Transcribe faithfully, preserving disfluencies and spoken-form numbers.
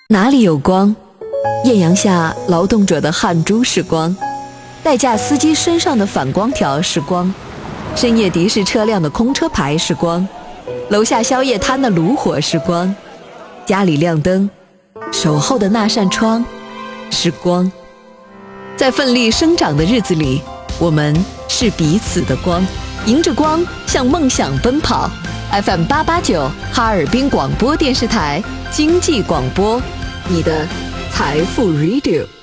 哪里有光？艳阳下劳动者的汗珠是光，代驾司机身上的反光条是光，深夜的士车辆的空车牌是光，楼下宵夜摊的炉火是光，家里亮灯，守候的那扇窗是光。在奋力生长的日子里，我们是彼此的光，迎着光向梦想奔跑。 F M 八八九哈尔滨广播电视台经济广播，你的财富 Radio。